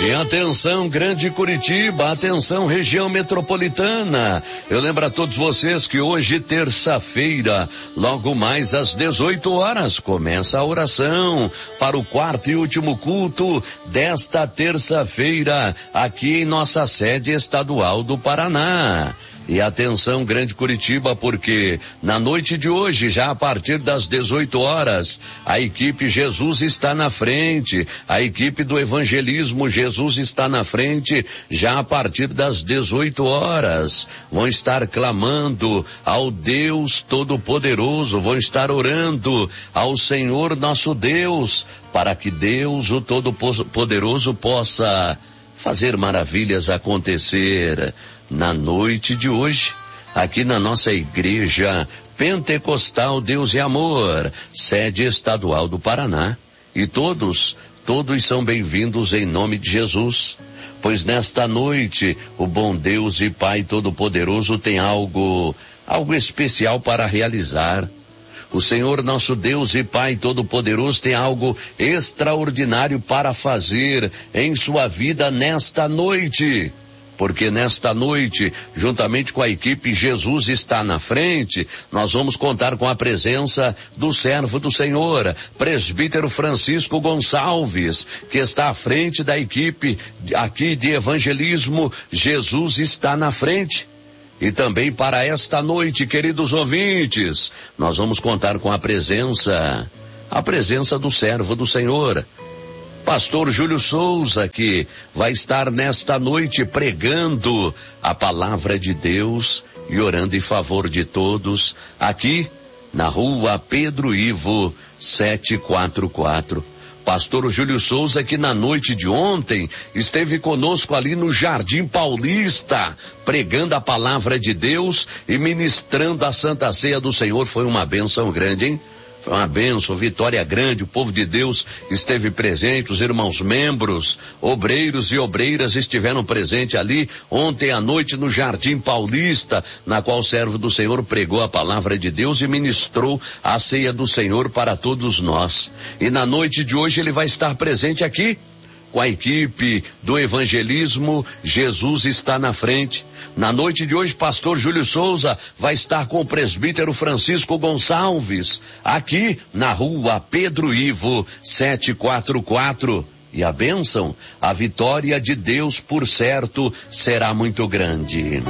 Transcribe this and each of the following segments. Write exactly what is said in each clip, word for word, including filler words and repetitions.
E atenção, Grande Curitiba, atenção, região metropolitana. Eu lembro a todos vocês que hoje, terça-feira, logo mais às dezoito horas, começa a oração para o quarto e último culto desta terça-feira, aqui em nossa sede estadual do Paraná. E atenção, Grande Curitiba, porque na noite de hoje, já a partir das dezoito horas, a equipe Jesus está na frente, a equipe do evangelismo Jesus está na frente, já a partir das dezoito horas. Vão estar clamando ao Deus Todo-Poderoso, vão estar orando ao Senhor nosso Deus, para que Deus, o Todo-Poderoso, possa fazer maravilhas acontecer na noite de hoje, aqui na nossa igreja Pentecostal Deus e Amor, sede estadual do Paraná. E todos, todos são bem-vindos em nome de Jesus, pois nesta noite o bom Deus e Pai Todo-Poderoso tem algo, algo especial para realizar. O Senhor nosso Deus e Pai Todo-Poderoso tem algo extraordinário para fazer em sua vida nesta noite. Porque nesta noite, juntamente com a equipe Jesus está na frente, nós vamos contar com a presença do servo do Senhor, presbítero Francisco Gonçalves, que está à frente da equipe aqui de evangelismo. Jesus está na frente. E também para esta noite, queridos ouvintes, nós vamos contar com a presença, a presença do servo do Senhor, Pastor Júlio Souza, que vai estar nesta noite pregando a palavra de Deus e orando em favor de todos, aqui na rua Pedro Ivo, setecentos e quarenta e quatro. Pastor Júlio Souza, que na noite de ontem esteve conosco ali no Jardim Paulista, pregando a palavra de Deus e ministrando a Santa Ceia do Senhor. Foi uma bênção grande, hein? Foi uma bênção, vitória grande, o povo de Deus esteve presente, os irmãos membros, obreiros e obreiras estiveram presentes ali ontem à noite no Jardim Paulista, na qual o servo do Senhor pregou a palavra de Deus e ministrou a ceia do Senhor para todos nós. E na noite de hoje ele vai estar presente aqui, com a equipe do evangelismo, Jesus está na frente. Na noite de hoje, pastor Júlio Souza vai estar com o presbítero Francisco Gonçalves, aqui na rua Pedro Ivo, setecentos e quarenta e quatro. E a bênção, a vitória de Deus, por certo, será muito grande.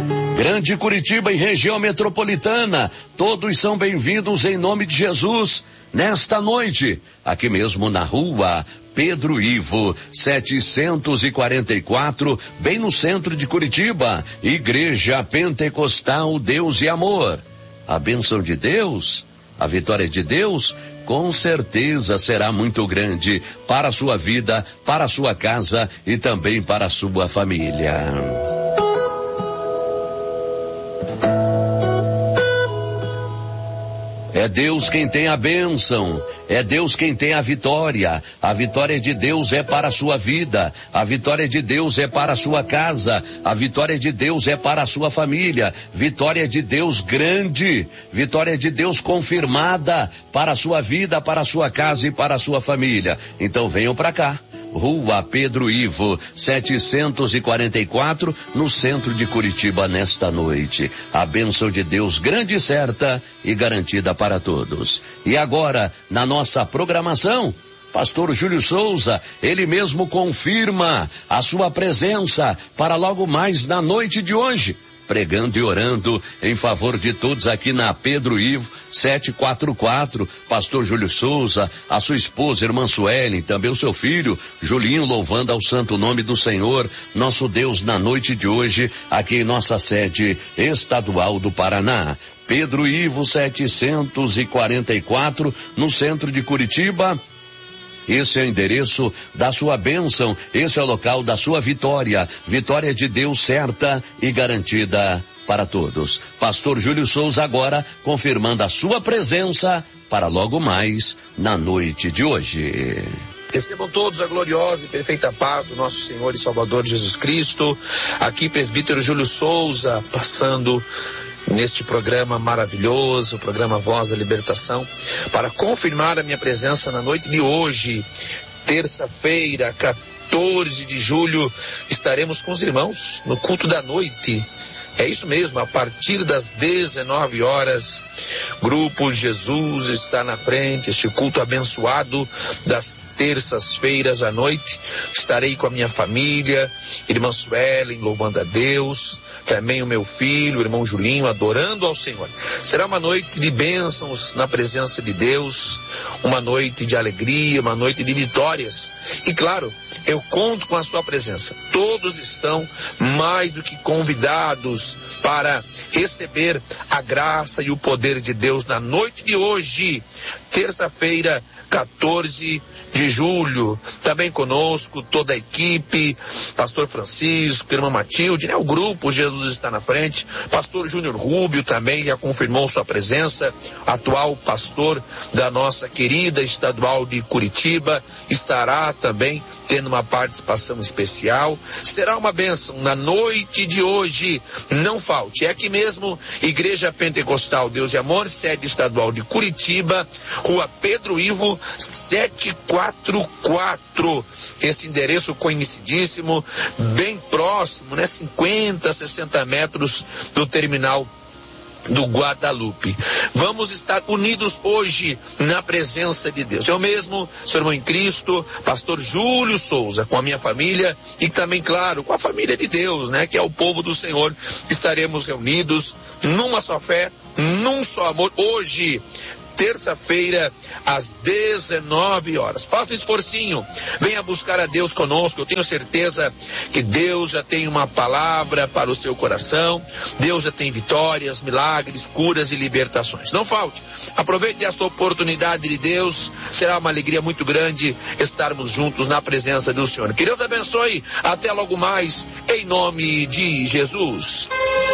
Grande Curitiba e região metropolitana, todos são bem-vindos em nome de Jesus, nesta noite, aqui mesmo na rua Pedro Ivo, setecentos e quarenta e quatro, bem no centro de Curitiba, Igreja Pentecostal Deus e Amor. A bênção de Deus, a vitória de Deus, com certeza será muito grande para a sua vida, para a sua casa e também para a sua família. É Deus quem tem a bênção, é Deus quem tem a vitória. A vitória de Deus é para a sua vida, a vitória de Deus é para a sua casa, a vitória de Deus é para a sua família, vitória de Deus grande, vitória de Deus confirmada para a sua vida, para a sua casa e para a sua família. Então venham para cá. Rua Pedro Ivo, setecentos e quarenta e quatro, no centro de Curitiba nesta noite. A bênção de Deus grande, certa e garantida para todos. E agora, na nossa programação, pastor Júlio Souza, ele mesmo confirma a sua presença para logo mais na noite de hoje, pregando e orando em favor de todos aqui na Pedro Ivo, setecentos e quarenta e quatro, pastor Júlio Souza, a sua esposa, irmã Suelen, também o seu filho, Julinho, louvando ao santo nome do Senhor, nosso Deus, na noite de hoje, aqui em nossa sede estadual do Paraná. Pedro Ivo, setecentos e quarenta e quatro, no centro de Curitiba. Esse é o endereço da sua bênção, esse é o local da sua vitória, vitória de Deus certa e garantida para todos. Pastor Júlio Souza agora confirmando a sua presença para logo mais na noite de hoje. Recebam todos a gloriosa e perfeita paz do nosso Senhor e Salvador Jesus Cristo. Aqui presbítero Júlio Souza, passando neste programa maravilhoso, o programa Voz da Libertação, para confirmar a minha presença na noite de hoje, terça-feira, quatorze de julho, estaremos com os irmãos no culto da noite. É isso mesmo, a partir das dezenove horas, Grupo Jesus está na frente, este culto abençoado das terças-feiras à noite. Estarei com a minha família, irmã Suelen, louvando a Deus, também o meu filho, o irmão Julinho, adorando ao Senhor. Será uma noite de bênçãos na presença de Deus, uma noite de alegria, uma noite de vitórias. E claro, eu conto com a sua presença. Todos estão mais do que convidados para receber a graça e o poder de Deus na noite de hoje, terça-feira, quatorze de julho. Também conosco toda a equipe, pastor Francisco, irmã Matilde, né? O grupo Jesus está na frente, pastor Júnior Rubio também já confirmou sua presença, atual pastor da nossa querida estadual de Curitiba, estará também tendo uma participação especial. Será uma bênção na noite de hoje, não falte. É aqui mesmo, Igreja Pentecostal Deus e Amor, sede estadual de Curitiba, Rua Pedro Ivo, sete quatro quatro. Esse endereço conhecidíssimo, bem próximo, né? cinquenta, sessenta metros do terminal do Guadalupe. Vamos estar unidos hoje na presença de Deus. Eu mesmo, seu irmão em Cristo, pastor Júlio Souza, com a minha família e também, claro, com a família de Deus, né? Que é o povo do Senhor. Estaremos reunidos numa só fé, num só amor, hoje, terça-feira, às dezenove horas. Faça um esforcinho, venha buscar a Deus conosco. Eu tenho certeza que Deus já tem uma palavra para o seu coração. Deus já tem vitórias, milagres, curas e libertações. Não falte, aproveite esta oportunidade de Deus. Será uma alegria muito grande estarmos juntos na presença do Senhor. Que Deus abençoe, até logo mais, em nome de Jesus.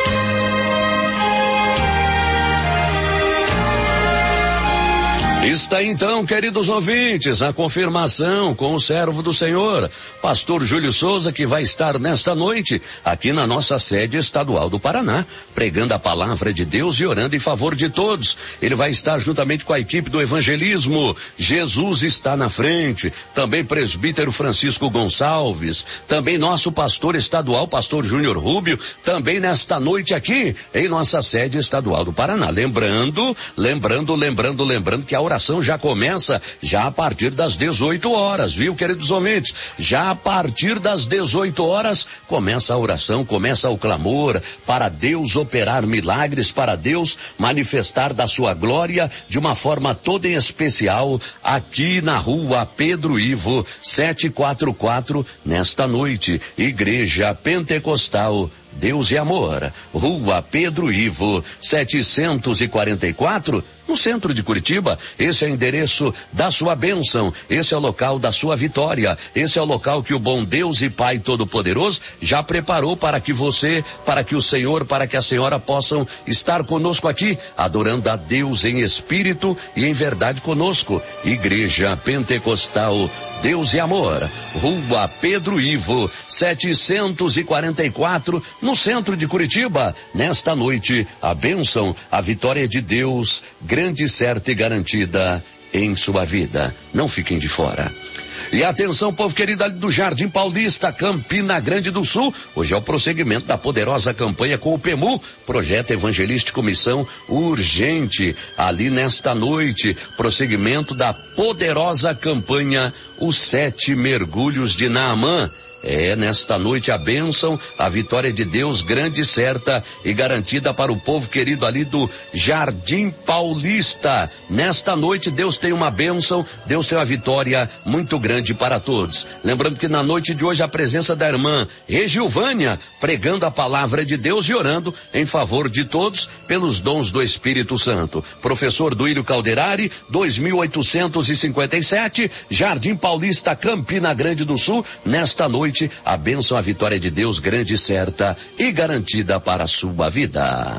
Está então, queridos ouvintes, a confirmação com o servo do Senhor, pastor Júlio Souza, que vai estar nesta noite aqui na nossa sede estadual do Paraná, pregando a palavra de Deus e orando em favor de todos. Ele vai estar juntamente com a equipe do evangelismo. Jesus está na frente, também presbítero Francisco Gonçalves, também nosso pastor estadual, pastor Júnior Rubio, também nesta noite aqui em nossa sede estadual do Paraná. Lembrando, lembrando, lembrando, lembrando que a oração já começa já a partir das dezoito horas, viu, queridos ouvintes? Já a partir das dezoito horas começa a oração, começa o clamor para Deus operar milagres, para Deus manifestar da sua glória de uma forma toda em especial aqui na Rua Pedro Ivo, sete quatro quatro, nesta noite, Igreja Pentecostal Deus e Amor, Rua Pedro Ivo, setecentos e quarenta e quatro, no centro de Curitiba. Esse é o endereço da sua bênção, esse é o local da sua vitória, esse é o local que o bom Deus e Pai Todo-Poderoso já preparou para que você, para que o Senhor, para que a senhora possam estar conosco aqui, adorando a Deus em espírito e em verdade conosco. Igreja Pentecostal Deus e Amor, Rua Pedro Ivo, setecentos e quarenta e quatro, no centro de Curitiba. Nesta noite, a bênção, a vitória de Deus, grande, certa e garantida em sua vida. Não fiquem de fora. E atenção, povo querido, ali do Jardim Paulista, Campina Grande do Sul. Hoje é o prosseguimento da poderosa campanha com o P E M U, Projeto Evangelístico Missão Urgente. Ali nesta noite, prosseguimento da poderosa campanha Os Sete Mergulhos de Naamã. É nesta noite a bênção, a vitória de Deus grande, certa e garantida para o povo querido ali do Jardim Paulista. Nesta noite Deus tem uma bênção, Deus tem uma vitória muito grande para todos. Lembrando que na noite de hoje a presença da irmã Regilvânia, pregando a palavra de Deus e orando em favor de todos pelos dons do Espírito Santo. Professor Duílio Calderari, dois mil oitocentos e cinquenta e sete, Jardim Paulista, Campina Grande do Sul. Nesta noite a bênção, a vitória de Deus grande, certa e garantida para a sua vida.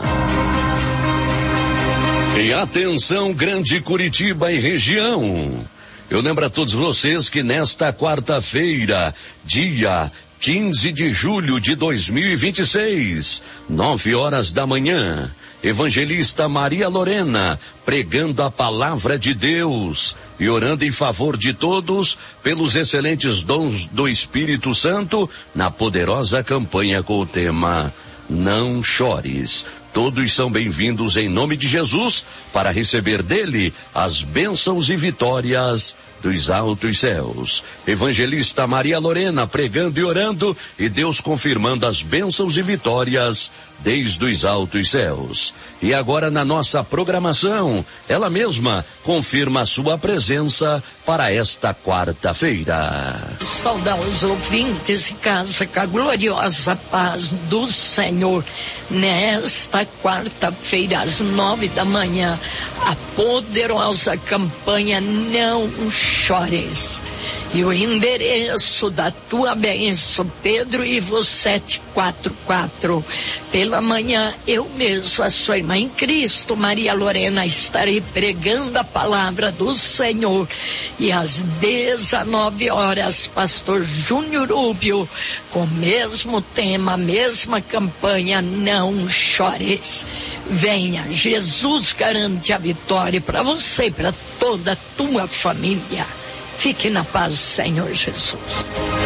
E atenção, Grande Curitiba e região. Eu lembro a todos vocês que nesta quarta-feira, dia quinze de julho de dois mil e vinte e seis, nove horas da manhã. Evangelista Maria Lorena, pregando a palavra de Deus e orando em favor de todos pelos excelentes dons do Espírito Santo na poderosa campanha com o tema Não Chores. Todos são bem-vindos em nome de Jesus para receber dele as bênçãos e vitórias dos altos céus. Evangelista Maria Lorena pregando e orando e Deus confirmando as bênçãos e vitórias desde os altos céus. E agora na nossa programação, ela mesma confirma a sua presença para esta quarta-feira. Saudar os ouvintes e casa com a gloriosa paz do Senhor. Nesta quarta-feira, às nove da manhã, a poderosa campanha Não Chores. E o endereço da tua bênção, Pedro Ivo sete quatro quatro. Pela manhã, eu mesmo, a sua irmã em Cristo, Maria Lorena, estarei pregando a palavra do Senhor. E às dezenove horas, pastor Júnior Rubio, com o mesmo tema, a mesma campanha, Não Chores. Venha, Jesus garante a vitória para você e para toda a tua família. Fique na paz, Senhor Jesus.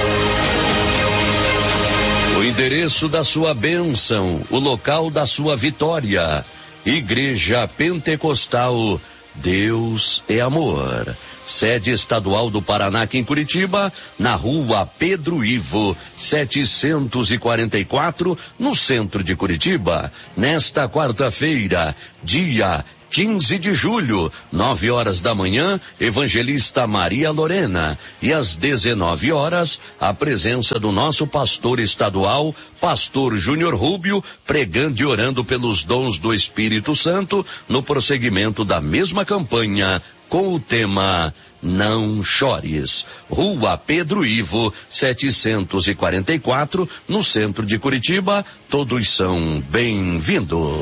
O endereço da sua bênção, o local da sua vitória. Igreja Pentecostal Deus é Amor. Sede estadual do Paraná, aqui em Curitiba, na rua Pedro Ivo, setecentos e quarenta e quatro, no centro de Curitiba. Nesta quarta-feira, dia quinze de julho, nove horas da manhã, Evangelista Maria Lorena. E às dezenove horas, a presença do nosso pastor estadual, pastor Júnior Rubio, pregando e orando pelos dons do Espírito Santo, no prosseguimento da mesma campanha, com o tema Não Chores. Rua Pedro Ivo, setecentos e quarenta e quatro, no centro de Curitiba. Todos são bem-vindos.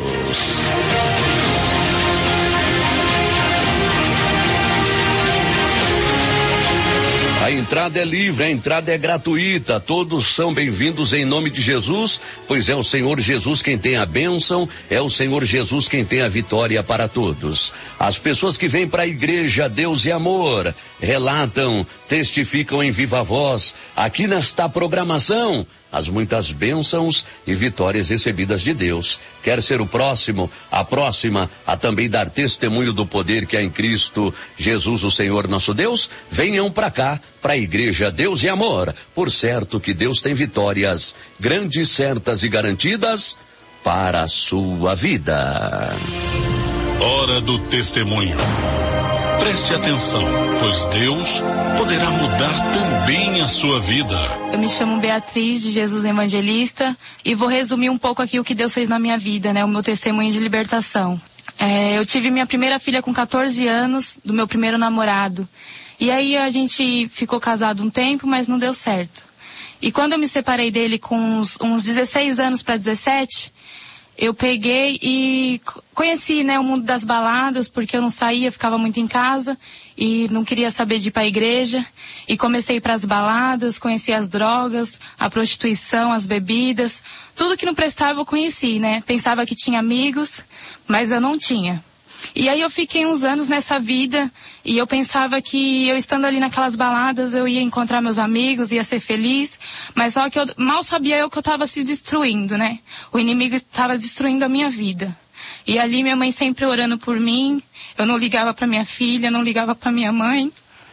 A entrada é livre, a entrada é gratuita, todos são bem-vindos em nome de Jesus, pois é o Senhor Jesus quem tem a bênção, é o Senhor Jesus quem tem a vitória para todos. As pessoas que vêm para a igreja Deus e Amor, relatam, testificam em viva voz, aqui nesta programação, as muitas bênçãos e vitórias recebidas de Deus. Quer ser o próximo, a próxima, a também dar testemunho do poder que há em Cristo Jesus, o Senhor nosso Deus? Venham para cá, para a igreja Deus e Amor. Por certo que Deus tem vitórias grandes, certas e garantidas para a sua vida. Hora do testemunho. Preste atenção, pois Deus poderá mudar também a sua vida. Eu me chamo Beatriz, de Jesus Evangelista, e vou resumir um pouco aqui o que Deus fez na minha vida, né? O meu testemunho de libertação. É, eu tive minha primeira filha com quatorze anos, do meu primeiro namorado. E aí a gente ficou casado um tempo, mas não deu certo. E quando eu me separei dele com uns, uns dezesseis anos para dezessete... eu peguei e conheci, né, o mundo das baladas, porque eu não saía, ficava muito em casa e não queria saber de ir para a igreja. E comecei para as baladas, conheci as drogas, a prostituição, as bebidas, tudo que não prestava eu conheci, né? Pensava que tinha amigos, mas eu não tinha. E aí eu fiquei uns anos nessa vida e eu pensava que eu estando ali naquelas baladas eu ia encontrar meus amigos, ia ser feliz, mas só que eu mal sabia eu que eu estava se destruindo, né? O inimigo estava destruindo a minha vida. E ali minha mãe sempre orando por mim, eu não ligava para minha filha, não ligava para minha mãe.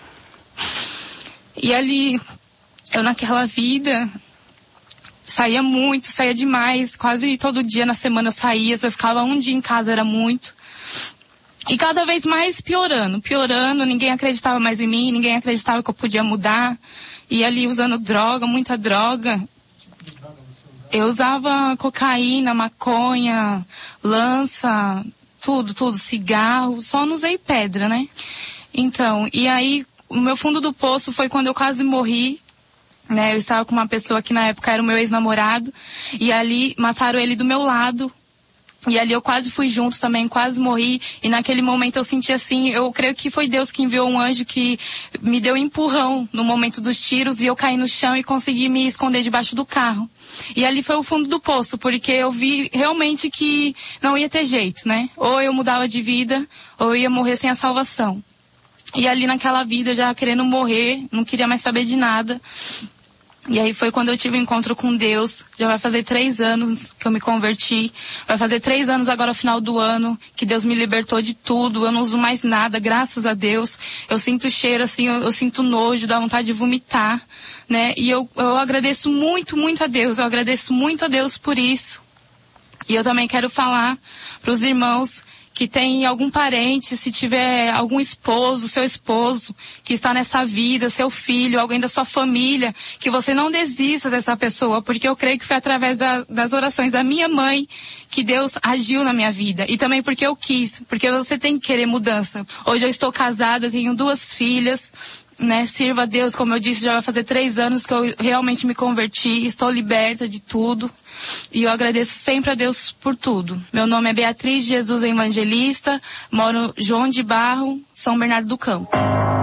E ali, eu naquela vida, saía muito, saía demais, quase todo dia na semana eu saía, se eu ficava um dia em casa era muito. E cada vez mais piorando, piorando, ninguém acreditava mais em mim, ninguém acreditava que eu podia mudar. E ali usando droga, muita droga. Eu usava cocaína, maconha, lança, tudo, tudo, cigarro, só não usei pedra, né? Então, e aí o meu fundo do poço foi quando eu quase morri, né? Eu estava com uma pessoa que na época era o meu ex-namorado, e ali mataram ele do meu lado. E ali eu quase fui junto também, quase morri. E naquele momento eu senti assim, eu creio que foi Deus que enviou um anjo que me deu um empurrão no momento dos tiros. E eu caí no chão e consegui me esconder debaixo do carro. E ali foi o fundo do poço, porque eu vi realmente que não ia ter jeito, né? Ou eu mudava de vida, ou eu ia morrer sem a salvação. E ali naquela vida, já querendo morrer, não queria mais saber de nada. E aí foi quando eu tive um encontro com Deus. Já vai fazer três anos que eu me converti. Vai fazer três anos agora, ao final do ano, que Deus me libertou de tudo. Eu não uso mais nada, graças a Deus. Eu sinto cheiro assim, eu, eu sinto nojo, dá vontade de vomitar, né? E eu, eu agradeço muito, muito a Deus. Eu agradeço muito a Deus por isso. E eu também quero falar para os irmãos que tem algum parente, se tiver algum esposo, seu esposo, que está nessa vida, seu filho, alguém da sua família, que você não desista dessa pessoa, porque eu creio que foi através da, das orações da minha mãe que Deus agiu na minha vida. E também porque eu quis, porque você tem que querer mudança. Hoje eu estou casada, tenho duas filhas, né, sirva a Deus, como eu disse, já vai fazer três anos que eu realmente me converti, estou liberta de tudo, e eu agradeço sempre a Deus por tudo. Meu nome é Beatriz Jesus Evangelista, moro João de Barro, São Bernardo do Campo.